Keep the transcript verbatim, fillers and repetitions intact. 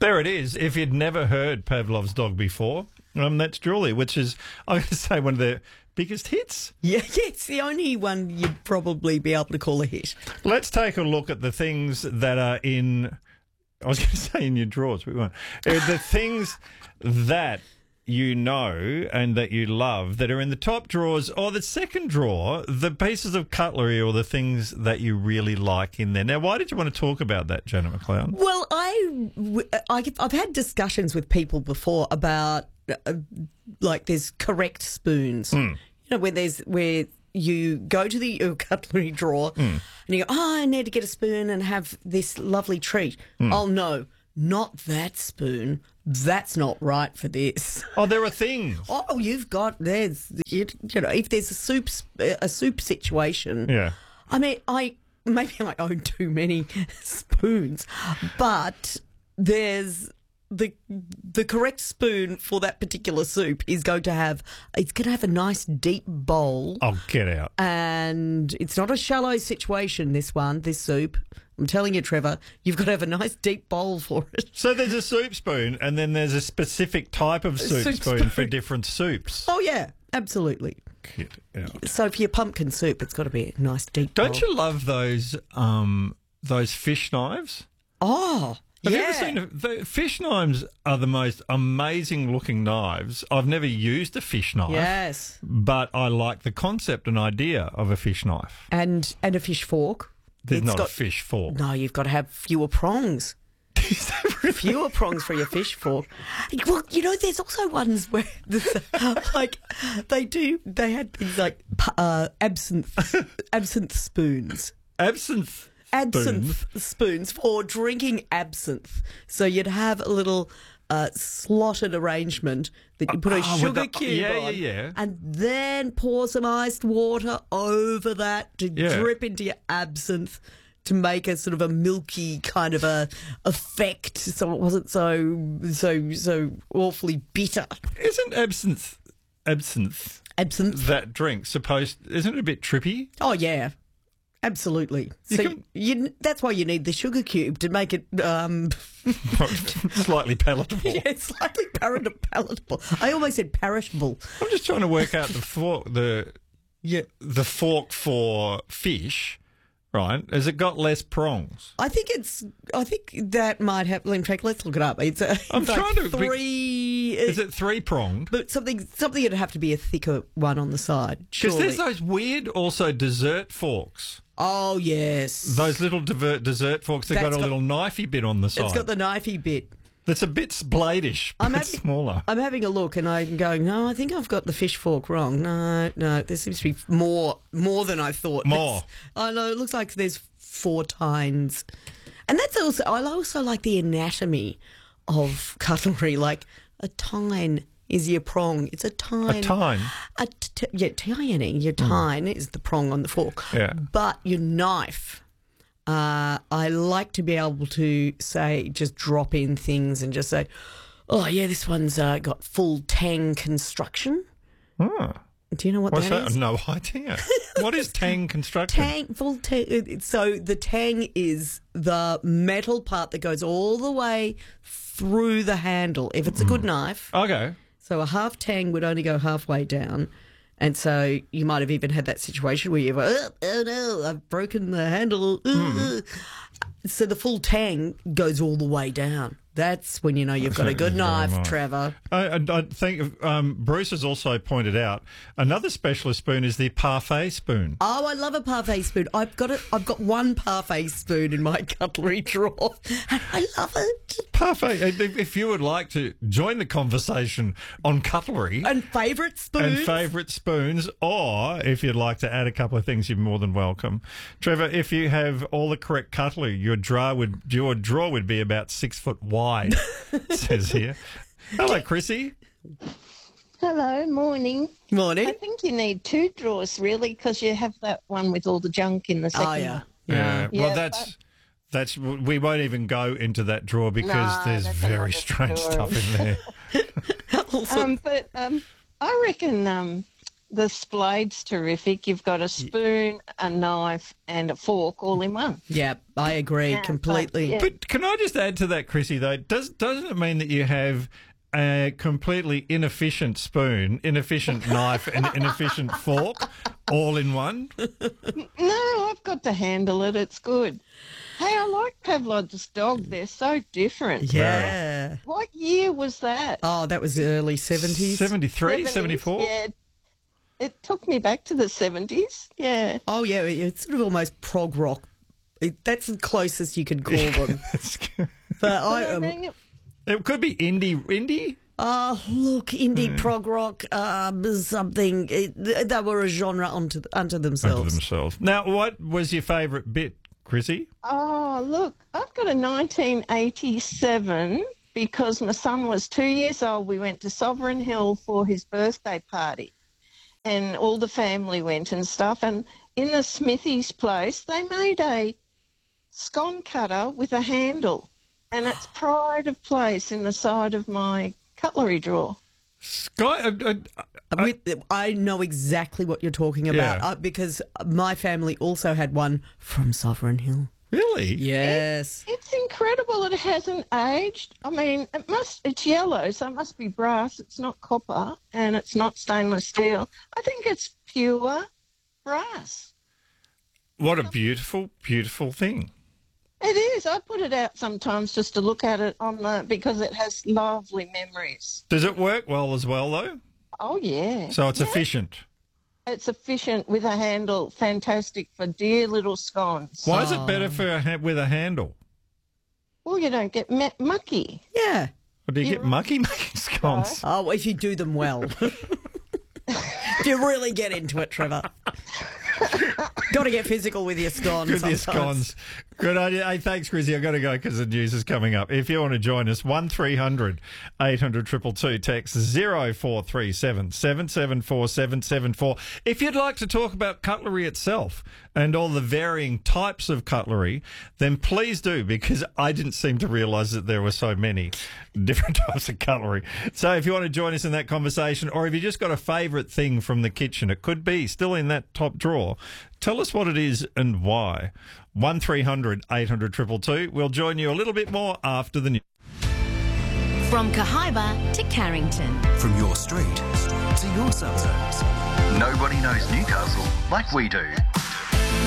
There it is. If you'd never heard Pavlov's Dog before, um, that's Julie, which is, I'm going to say, one of their biggest hits. Yeah, yeah, it's the only one you'd probably be able to call a hit. Let's take a look at the things that are in, I was going to say in your drawers, but we won't. Uh, the things that you know and that you love that are in the top drawers or the second drawer, the pieces of cutlery or the things that you really like in there. Now, why did you want to talk about that, Janet McLeod? Well, I, I, I've had discussions with people before about, uh, like, there's correct spoons. Mm. You know, where there's, where you go to the uh, cutlery drawer mm. and you go, oh, I need to get a spoon and have this lovely treat. Mm. Oh, no, not that spoon. That's not right for this. Oh, there are things. Oh, you've got, there's, you, you know, if there's a soup, a soup situation. Yeah. I mean, I, maybe I own too many spoons, but there's the, the correct spoon for that particular soup is going to have, it's going to have a nice deep bowl. Oh, get out. And it's not a shallow situation, this one, this soup. I'm telling you, Trevor, you've got to have a nice deep bowl for it. So there's a soup spoon and then there's a specific type of soup, soup spoon, spoon for different soups. Oh, yeah, absolutely. Get out. So for your pumpkin soup, it's got to be a nice deep Don't bowl. you love those um, those fish knives? Oh, Have yeah. you ever seen a, the fish knives are the most amazing looking knives. I've never used a fish knife. Yes. But I like the concept and idea of a fish knife. And and a fish fork. There's It's not got, a fish fork. No, you've got to have fewer prongs. Fewer prongs for your fish fork. Well, you know, there's also ones where, like, they do, they had things like uh, absinthe, absinthe spoons. Absinthe Absinthe spoons? spoons for drinking absinthe. So you'd have a little uh, slotted arrangement that you put a Oh, sugar with the- cube yeah, on, yeah, yeah. and then pour some iced water over that to Yeah. drip into your absinthe to make a sort of a milky kind of a effect, so it wasn't so so so awfully bitter. Isn't absinthe absinthe Absinthe. that drink supposed? Isn't it a bit trippy? Oh yeah. Absolutely. You So can- you, that's why you need the sugar cube to make it um, Slightly palatable. yeah, slightly palat- palatable. I almost said perishable. I'm just trying to work out the fork, the Yeah. the fork for fish, right? Has it got less prongs? I think it's. I think that might have. In fact, let's look it up. It's. A, I'm it's like trying to- three. Is it three pronged? But something. Something would have to be a thicker one on the side. Because Surely. there's those weird also dessert forks. Oh yes. Those little divert dessert forks that That's got a got- little knifey bit on the side. It's got the knifey bit. That's a bit bladish, but I'm it's having- smaller. I'm having a look and I'm going, no, I think I've got the fish fork wrong. No, no, there seems to be more more than I thought. More. It's- I know, it looks like there's four tines. And that's also, I also like the anatomy of cutlery. Like a tine is your prong. It's a tine. A tine? A t- yeah, tining. Your tine is the prong on the fork. Yeah. But your knife, uh, I like to be able to say, just drop in things and just say, oh, yeah, this one's uh, got full tang construction. Oh. Do you know what What's that that? is? No idea. What is tang construction? Tang, full tang. So the tang is the metal part that goes all the way through the handle. If it's a good knife, Okay. so a half tang would only go halfway down. And so you might have even had that situation where you've oh, oh no, I've broken the handle. Hmm. So the full tang goes all the way down. That's when you know you've got a good Very knife, nice. Trevor. I, I, I think um, Bruce has also pointed out another specialist spoon is the parfait spoon. Oh, I love a parfait spoon. I've got it. I've got one parfait spoon in my cutlery drawer, and I love it. Parfait. If if you would like to join the conversation on cutlery And favourite spoons. and favourite spoons, or if you'd like to add a couple of things, you're more than welcome. Trevor, if you have all the correct cutlery, your drawer would your drawer would be about six foot wide. It says here. Hello, Chrissy. Hello, morning. Morning. I think you need two drawers, really, because you have that one with all the junk in the second Oh yeah. one. Yeah. Yeah, Well, that's that's. We won't even go into that drawer because No, there's that's very another strange story. stuff in there. Also, Um, but um, I reckon um, the splade's terrific. You've got a spoon, a knife, and a fork all in one. Yeah, I agree Yeah, completely. yeah. But can I just add to that, Chrissy, though? Does, doesn't it mean that you have a completely inefficient spoon, inefficient knife, and inefficient fork all in one? No, I've got to handle it. It's good. Hey, I like Pavlov's dog. They're so different. Yeah. What year was that? Oh, that was the early seventies. seventy-three, seventies? seventy-four? Yeah. It took me back to the seventies. Yeah. Oh, yeah, it's sort of almost prog rock. It, that's the closest you could call them. But I, I um, mean, it- It could be indie. Indie? uh, look, indie prog rock, um, something. It, they were a genre unto unto themselves. Unto themselves. Now, what was your favourite bit, Chrissy? Oh, look, I've got a nineteen eighty-seven because my son was two years old. We went to Sovereign Hill for his birthday party and all the family went and stuff. And in the Smithy's place, they made a scone cutter with a handle and it's pride of place in the side of my cutlery drawer. Sky. Uh, uh, Uh, with- I know exactly what you're talking about Yeah. uh, because my family also had one from Sovereign Hill. really? Yes. It's incredible it hasn't aged. I mean, it must, it's yellow, so it must be brass. It's not copper and it's not stainless steel. I think it's pure brass. What a beautiful, beautiful thing. It is. I put it out sometimes just to look at it on the, because it has lovely memories. Does it work well as well, though? Oh, yeah. So it's Yeah. efficient. It's efficient with a handle. Fantastic for dear little scones. Why is it better for a ha- with a handle? Well, you don't get mu- mucky. Yeah. Or do you You're get right. mucky making scones? Oh, if you do them well. If you really get into it, Trevor. Got to get physical with your scones. Good, your sometimes. scones. Good idea. Hey, thanks, Chrissy. I've got to go because the news is coming up. If you want to join us, one three hundred eight hundred two two two, text zero four three seven seven seven four seven seven four. If you'd like to talk about cutlery itself and all the varying types of cutlery, then please do, because I didn't seem to realise that there were so many different types of cutlery. So if you want to join us in that conversation, or if you just got a favourite thing from the kitchen, it could be still in that top drawer, tell us what it is and why. one three hundred eight hundred two two two. We'll join you a little bit more after the news. From Cahaiba to Carrington. From your street to your suburbs. Nobody knows Newcastle like we do.